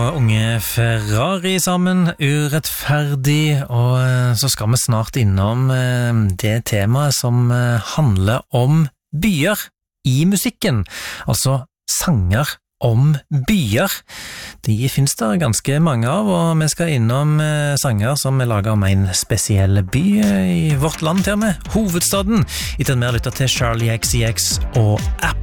og Unge Ferrari sammen, urettferdig, og så skal vi snart innom det temaet som handler om byer i musikken, altså sanger om byer. De finnes det ganske mange av, og vi skal innom sanger som er laget om en spesiell by i vårt land til og med, hovedstaden, etter at vi har lyttet til Charlie XCX og App.